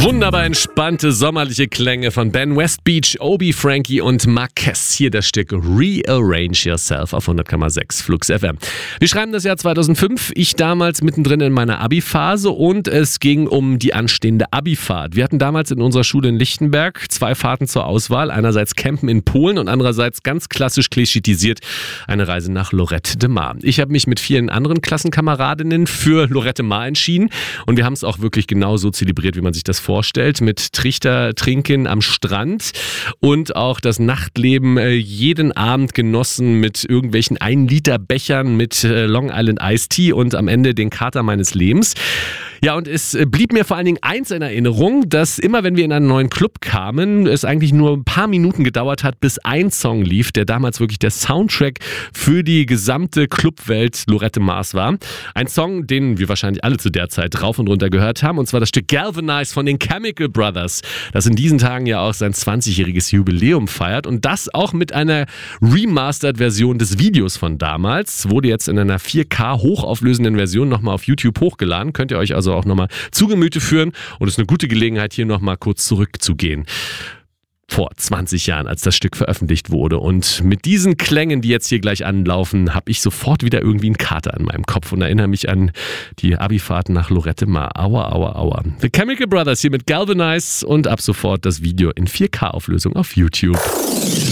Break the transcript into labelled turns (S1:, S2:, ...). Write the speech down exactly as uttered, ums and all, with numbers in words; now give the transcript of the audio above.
S1: Wunderbar entspannte sommerliche Klänge von Ben Westbeach, Obi Frankie und Marquez. Hier das Stück Rearrange Yourself auf hundert Komma sechs Flux F M. Wir schreiben das Jahr zweitausendfünf, ich damals mittendrin in meiner Abi-Phase und es ging um die anstehende Abi-Fahrt. Wir hatten damals in unserer Schule in Lichtenberg zwei Fahrten zur Auswahl. Einerseits Campen in Polen und andererseits ganz klassisch klischeetisiert eine Reise nach Lorette de Mar. Ich habe mich mit vielen anderen Klassenkameradinnen für Lorette Mar entschieden und wir haben es auch wirklich genauso zelebriert, wie man sich das vorstellt, mit Trichter trinken am Strand und auch das Nachtleben äh, jeden Abend genossen mit irgendwelchen ein Liter Bechern mit äh, Long Island Iced Tea und am Ende den Kater meines Lebens. Ja, und es blieb mir vor allen Dingen eins in Erinnerung, dass immer, wenn wir in einen neuen Club kamen, es eigentlich nur ein paar Minuten gedauert hat, bis ein Song lief, der damals wirklich der Soundtrack für die gesamte Clubwelt Lorette Mars war. Ein Song, den wir wahrscheinlich alle zu der Zeit rauf und runter gehört haben, und zwar das Stück Galvanize von den Chemical Brothers, das in diesen Tagen ja auch sein zwanzigjähriges Jubiläum feiert und das auch mit einer Remastered-Version des Videos von damals. Wurde jetzt in einer vier K hochauflösenden Version nochmal auf YouTube hochgeladen. Könnt ihr euch also auch nochmal zu Gemüte führen und es ist eine gute Gelegenheit, hier nochmal kurz zurückzugehen. Vor zwanzig Jahren, als das Stück veröffentlicht wurde. Und mit diesen Klängen, die jetzt hier gleich anlaufen, habe ich sofort wieder irgendwie einen Kater an meinem Kopf und erinnere mich an die Abifahrt nach Lorette Mar. Aua, aua, aua. The Chemical Brothers hier mit Galvanize und ab sofort das Video in vier K Auflösung auf YouTube.